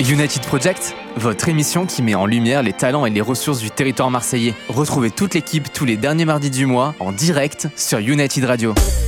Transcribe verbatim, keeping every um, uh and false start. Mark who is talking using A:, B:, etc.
A: United Project, votre émission qui met en lumière les talents et les ressources du territoire marseillais. Retrouvez toute l'équipe tous les derniers mardis du mois en direct sur United Radio.